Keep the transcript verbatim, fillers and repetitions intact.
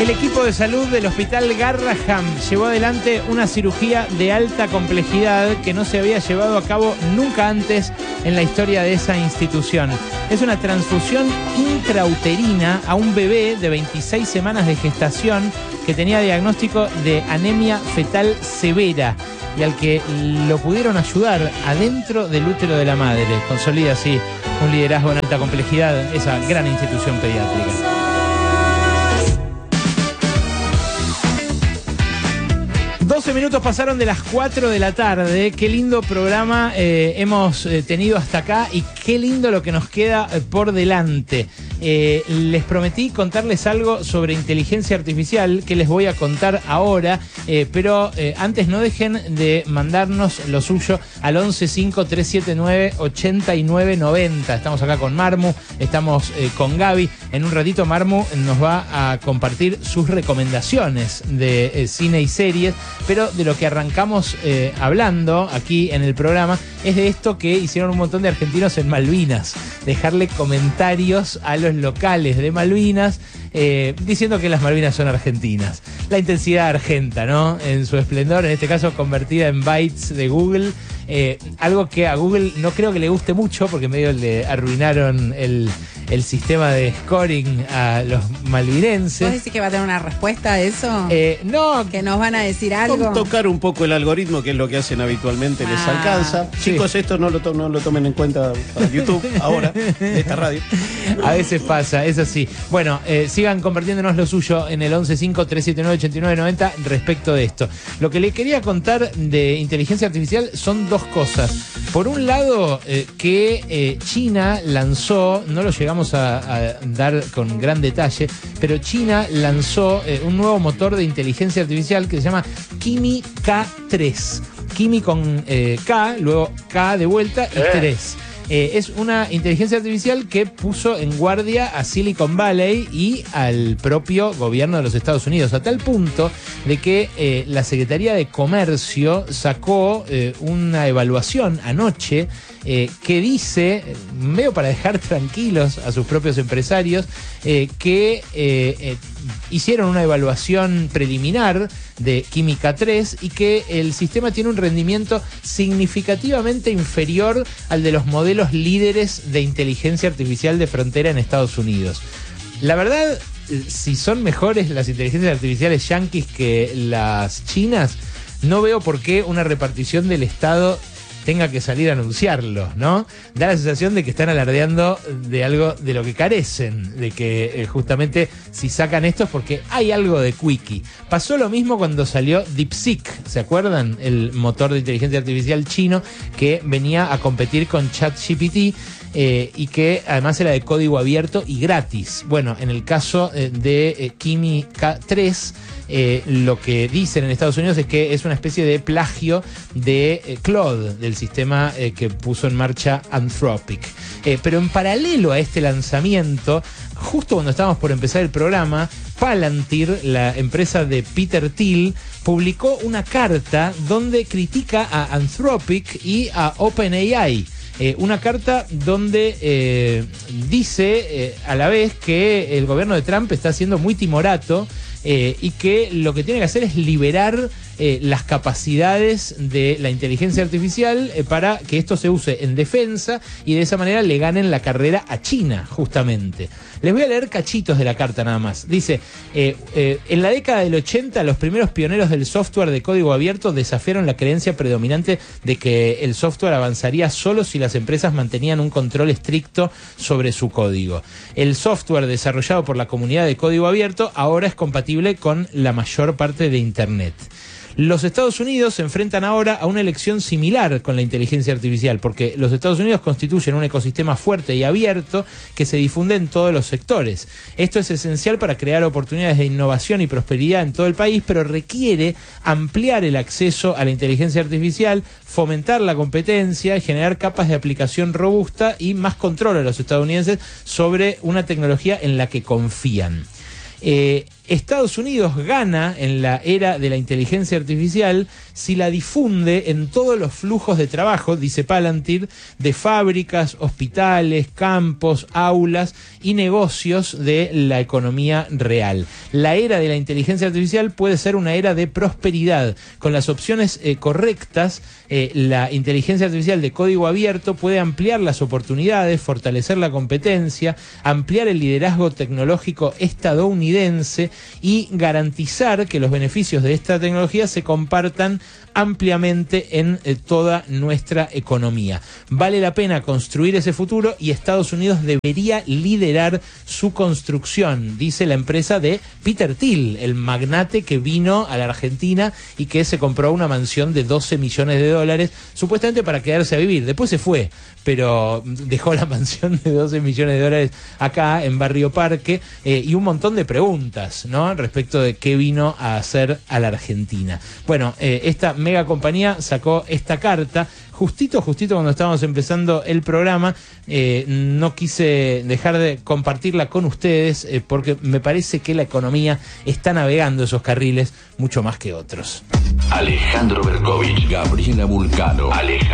El equipo de salud del Hospital Garraham llevó adelante una cirugía de alta complejidad que no se había llevado a cabo nunca antes en la historia de esa institución. Es una transfusión intrauterina a un bebé de veintiséis semanas de gestación que tenía diagnóstico de anemia fetal severa y al que lo pudieron ayudar adentro del útero de la madre. Consolida así un liderazgo en alta complejidad esa gran institución pediátrica. doce minutos pasaron de las cuatro de la tarde. Qué lindo programa eh, hemos eh, tenido hasta acá y qué lindo lo que nos queda eh, por delante. Eh, les prometí contarles algo sobre inteligencia artificial que les voy a contar ahora, eh, pero eh, antes no dejen de mandarnos lo suyo al once cinco tres siete nueve ochenta y nueve noventa. Estamos acá con Marmu, estamos eh, con Gaby. En un ratito Marmu nos va a compartir sus recomendaciones de eh, cine y series, pero de lo que arrancamos eh, hablando aquí en el programa es de esto que hicieron un montón de argentinos en Malvinas, dejarle comentarios a los locales de Malvinas eh, diciendo que las Malvinas son argentinas. La intensidad argenta, ¿no? En su esplendor, en este caso convertida en bytes de Google. Eh, algo que a Google no creo que le guste mucho porque medio le arruinaron el, el sistema de scoring a los malvinenses. ¿Vos decís que va a tener una respuesta a eso? Eh, no. ¿Que nos van a decir algo? Con tocar un poco el algoritmo, que es lo que hacen habitualmente, ah, les alcanza. Sí. Chicos, esto no lo, to no lo tomen en cuenta para YouTube ahora, de esta radio. A veces pasa, es así. Bueno, eh, sigan compartiéndonos lo suyo en el once cinco tres siete nueve ochenta y nueve noventa respecto de esto. Lo que le quería contar de inteligencia artificial son dos cosas. Por un lado, eh, que eh, China lanzó, no lo llegamos a, a dar con gran detalle, pero China lanzó eh, un nuevo motor de inteligencia artificial que se llama Kimi K tres. Kimi con eh, K, luego K de vuelta y tres. Eh, es una inteligencia artificial que puso en guardia a Silicon Valley y al propio gobierno de los Estados Unidos, a tal punto de que eh, la Secretaría de Comercio sacó eh, una evaluación anoche eh, que dice, medio para dejar tranquilos a sus propios empresarios, eh, que eh, eh, hicieron una evaluación preliminar de Kimi K tres y que el sistema tiene un rendimiento significativamente inferior al de los modelos líderes de inteligencia artificial de frontera en Estados Unidos. La verdad, si son mejores las inteligencias artificiales yanquis que las chinas, no veo por qué una repartición del Estado tenga que salir a anunciarlo, ¿no? Da la sensación de que están alardeando de algo de lo que carecen, de que eh, justamente si sacan esto es porque hay algo de quickie. Pasó lo mismo cuando salió DeepSeek, ¿se acuerdan? El motor de inteligencia artificial chino que venía a competir con ChatGPT eh, y que además era de código abierto y gratis. Bueno, en el caso eh, de eh, Kimi K tres, Eh, lo que dicen en Estados Unidos es que es una especie de plagio de eh, Claude, del sistema eh, que puso en marcha Anthropic. Eh, pero en paralelo a este lanzamiento, justo cuando estábamos por empezar el programa, Palantir, la empresa de Peter Thiel, publicó una carta donde critica a Anthropic y a OpenAI. Eh, una carta donde eh, dice eh, a la vez que el gobierno de Trump está siendo muy timorato eh, y que lo que tiene que hacer es liberar eh, las capacidades de la inteligencia artificial eh, para que esto se use en defensa y de esa manera le ganen la carrera a China, justamente. Les voy a leer cachitos de la carta nada más. Dice, eh, eh, en la década del ochenta los primeros pioneros del software de código abierto desafiaron la creencia predominante de que el software avanzaría solo si las empresas mantenían un control estricto sobre su código. El software desarrollado por la comunidad de código abierto ahora es compatible con la mayor parte de Internet. Los Estados Unidos se enfrentan ahora a una elección similar con la inteligencia artificial, porque los Estados Unidos constituyen un ecosistema fuerte y abierto que se difunde en todos los sectores. Esto es esencial para crear oportunidades de innovación y prosperidad en todo el país, pero requiere ampliar el acceso a la inteligencia artificial, fomentar la competencia y generar capas de aplicación robusta y más control a los estadounidenses sobre una tecnología en la que confían. Eh, Estados Unidos gana en la era de la inteligencia artificial si la difunde en todos los flujos de trabajo, dice Palantir, de fábricas, hospitales, campos, aulas y negocios de la economía real. La era de la inteligencia artificial puede ser una era de prosperidad. Con las opciones eh, correctas, eh, la inteligencia artificial de código abierto puede ampliar las oportunidades, fortalecer la competencia, ampliar el liderazgo tecnológico estadounidense y garantizar que los beneficios de esta tecnología se compartan ampliamente en eh, toda nuestra economía. Vale la pena construir ese futuro y Estados Unidos debería liderar su construcción, dice la empresa de Peter Thiel, el magnate que vino a la Argentina y que se compró una mansión de doce millones de dólares, supuestamente para quedarse a vivir. Después se fue, pero dejó la mansión de doce millones de dólares acá en Barrio Parque eh, y un montón de preguntas, ¿no?, respecto de qué vino a hacer a la Argentina. Bueno, eh, esta mega compañía sacó esta carta justito, justito cuando estábamos empezando el programa. Eh, no quise dejar de compartirla con ustedes eh, porque me parece que la economía está navegando esos carriles mucho más que otros. Alejandro Berkovich, Gabriela Vulcano, Alejandro